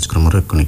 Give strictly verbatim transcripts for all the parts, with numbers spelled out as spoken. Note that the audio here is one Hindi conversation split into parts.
କାର୍ଯ୍ୟକ୍ରମର ଏକନି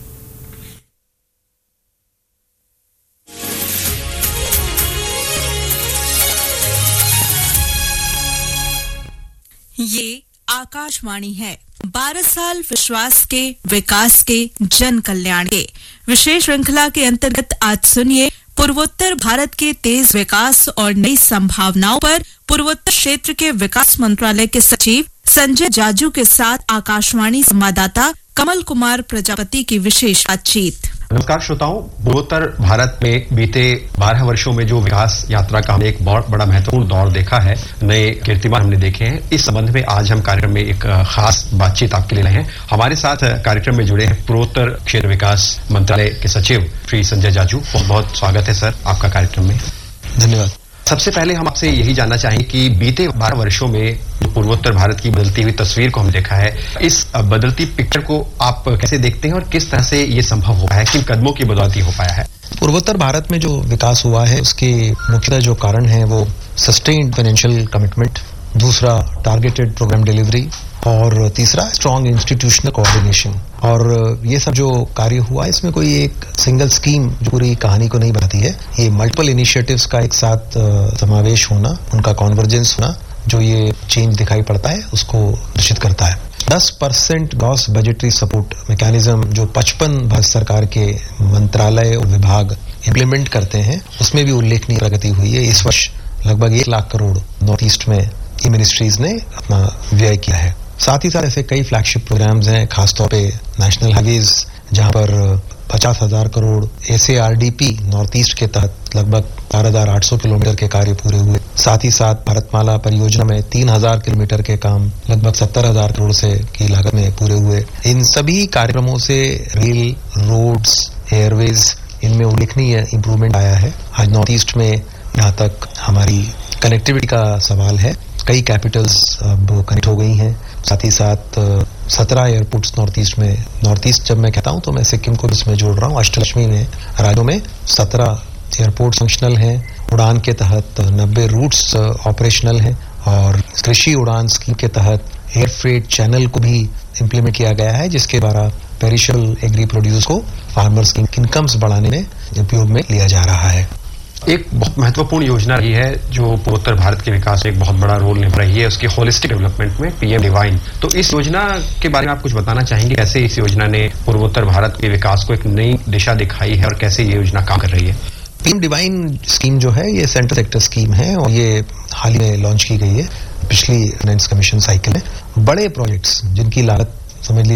ये आकाशवाणी है। बारह साल विश्वास के विकास के जन कल्याण के विशेष श्रृंखला के अंतर्गत आज सुनिए पूर्वोत्तर भारत के तेज विकास और नई संभावनाओं पर पूर्वोत्तर क्षेत्र के विकास मंत्रालय के सचिव संजय जाजू के साथ आकाशवाणी संवाददाता कमल कुमार प्रजापति की विशेष बातचीत। नमस्कार श्रोताओं, पूर्वोत्तर भारत में बीते बारह वर्षों में जो विकास यात्रा का हमने एक बहुत बड़ा महत्वपूर्ण दौर देखा है, नए कीर्तिमान हमने देखे हैं। इस संबंध में आज हम कार्यक्रम में एक खास बातचीत आपके लिए लाए हैं। हमारे साथ कार्यक्रम में जुड़े हैं पूर्वोत्तर क्षेत्र विकास मंत्रालय के सचिव श्री संजय जाजू। बहुत बहुत स्वागत है सर आपका कार्यक्रम में। धन्यवाद। सबसे पहले हम आपसे यही जानना चाहेंगे कि बीते बारह वर्षों में पूर्वोत्तर भारत की बदलती हुई तस्वीर को हम देखा है, इस बदलती पिक्चर को आप कैसे देखते हैं और किस तरह से ये संभव हो पाया है, किन कदमों की बदौलती हो पाया है? पूर्वोत्तर भारत में जो विकास हुआ है उसके मुख्यतः जो कारण है वो सस्टेन्ड फाइनेंशियल कमिटमेंट, दूसरा टारगेटेड प्रोग्राम डिलीवरी और तीसरा स्ट्रॉन्ग इंस्टीट्यूशनल कोऑर्डिनेशन। और ये सब जो कार्य हुआ इसमें कोई एक सिंगल स्कीम जो पूरी कहानी को नहीं बताती है, ये मल्टीपल इनिशिएटिव्स का एक साथ समावेश होना, उनका कॉन्वर्जेंस होना जो ये चेंज दिखाई पड़ता है उसको निश्चित करता है। दस percent gross budgetary support mechanism जो पचपन भारत सरकार के मंत्रालय और विभाग इम्प्लीमेंट करते हैं उसमें भी उल्लेखनीय प्रगति हुई है। इस वर्ष लगभग एक लाख करोड़ नॉर्थ ईस्ट में ई मिनिस्ट्रीज ने अपना व्यय किया है। साथ ही साथ ऐसे कई फ्लैगशिप प्रोग्राम्स हैं, खासतौर पे नेशनल हाईवेज जहां पर पचास हजार crore S A R D P north east के तहत लगभग चार हजार आठ सौ किलोमीटर के कार्य पूरे हुए। साथ ही साथ भारतमाला परियोजना में तीन हजार किलोमीटर के काम लगभग सत्तर हजार करोड़ से की लागत में पूरे हुए। इन सभी कार्यक्रमों से रेल, रोड्स, एयरवेज इनमें उल्लेखनीय इंप्रूवमेंट आया है। आज नॉर्थ ईस्ट में यहाँ तक हमारी कनेक्टिविटी का सवाल है, कई कैपिटल्स अब कनेक्ट हो गई हैं। साथ ही साथ सत्रह एयरपोर्ट्स नॉर्थ ईस्ट में, नॉर्थ ईस्ट जब मैं कहता हूं तो मैं सिक्किम को इसमें जोड़ रहा हूं, अष्टलक्ष्मी में राज्यों में सत्रह एयरपोर्ट फंक्शनल हैं। उड़ान के तहत नब्बे रूट्स ऑपरेशनल हैं और कृषि उड़ान स्कीम के तहत एयर फ्रेट चैनल को भी इम्प्लीमेंट किया गया है, जिसके द्वारा पेरिशेबल एग्री प्रोड्यूस को फार्मर्स की इनकम्स बढ़ाने में उपयोग में लिया जा रहा है। एक बहुत महत्वपूर्ण योजना रही है जो पूर्वोत्तर भारत के विकास में एक बहुत बड़ा रोल निभा रही है, उसकी होलिस्टिक डेवलपमेंट में, पी एम डिवाइन। तो इस योजना के बारे में आप कुछ बताना चाहेंगे, कैसे इस योजना ने पूर्वोत्तर भारत के विकास को एक नई दिशा दिखाई है और कैसे ये योजना काम कर रही है? पी एम डिवाइन स्कीम जो है ये सेंट्रल सेक्टर स्कीम है और ये हाल ही में लॉन्च की गई है पिछली फाइनेंस कमीशन साइकिल में। बड़े प्रोजेक्ट्स जिनकी लागत समझ लीजिए